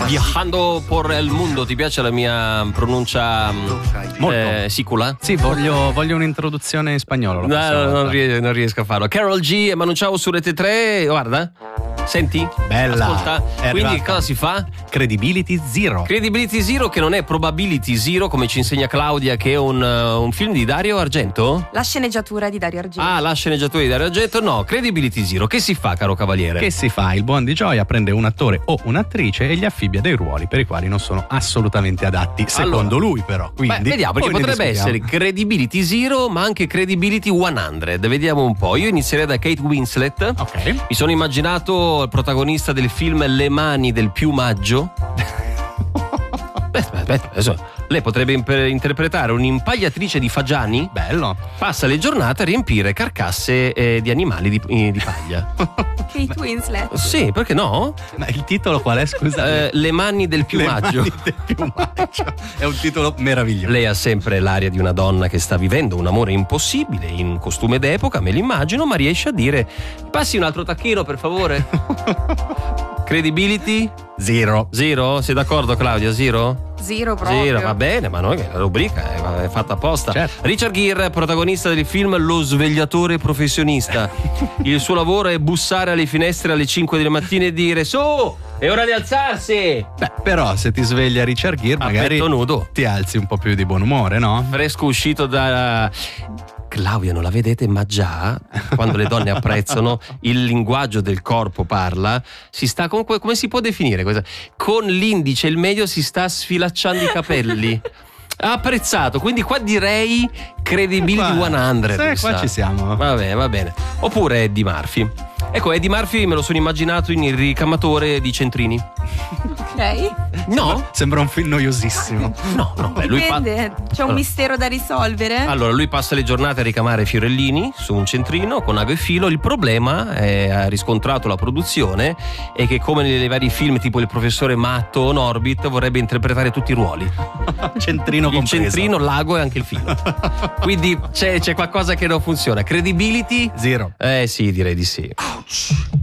Viajando por el mundo, ti piace la mia pronuncia sicula? Sì, voglio un'introduzione in spagnolo. No, non riesco a farlo. Carol G e Manu Chao su Rete 3, guarda. Senti? Bella. Ascolta. Quindi cosa si fa? Credibility Zero. Credibility Zero, che non è Probability Zero, come ci insegna Claudia, che è un film di Dario Argento? La sceneggiatura di Dario Argento. Ah, la sceneggiatura di Dario Argento? No, Credibility Zero. Che si fa, caro cavaliere? Che si fa? Il buon Di Gioia prende un attore o un'attrice e gli affibbia dei ruoli per i quali non sono assolutamente adatti, secondo lui però. Quindi, vediamo, perché potrebbe essere Credibility Zero, ma anche Credibility 100. Vediamo un po'. Io inizierei da Kate Winslet. Ok. Mi sono immaginato il protagonista del film Le mani del piumaggio. Aspetta, adesso lei potrebbe interpretare un'impagliatrice di fagiani. Bello. Passa le giornate a riempire carcasse di animali di paglia. Kate Winslet. Sì, perché no? Ma il titolo qual è, scusa? Le mani del piumaggio. Le mani del piumaggio. È un titolo meraviglioso. Lei ha sempre l'aria di una donna che sta vivendo un amore impossibile in costume d'epoca, me l'immagino, ma riesce a dire: passi un altro tacchino, per favore. Credibility? Zero. Zero? Sei d'accordo, Claudia? Zero? Zero proprio. Zero, va bene, ma noi la rubrica è fatta apposta. Certo. Richard Gere, protagonista del film Lo svegliatore professionista. Il suo lavoro è bussare alle finestre alle 5 del mattino e dire: su, è ora di alzarsi. Beh, però se ti sveglia Richard Gere, magari petto nudo, ti alzi un po' più di buon umore, no? Fresco uscito da... Claudia, non la vedete, ma già quando le donne apprezzano il linguaggio del corpo, parla, si sta comunque, come si può definire questa? Con l'indice e il medio si sta sfilacciando i capelli. Ha apprezzato, quindi qua direi Credibility 100. Qua ci siamo. Va bene. Oppure Eddie Murphy. Ecco, Eddie Murphy me lo sono immaginato in Il ricamatore di Centrini. Ok. No? Sembra un film noiosissimo. No, lui Dipende, c'è un mistero da risolvere. Allora, lui passa le giornate a ricamare fiorellini su un centrino con ago e filo. Il problema, ha riscontrato la produzione, è che come nei vari film tipo Il professore Matto o Norbit vorrebbe interpretare tutti i ruoli. Centrino il compreso. Centrino, l'ago e anche il filo. Quindi c'è qualcosa che non funziona. Credibility? Zero. Sì, direi di sì.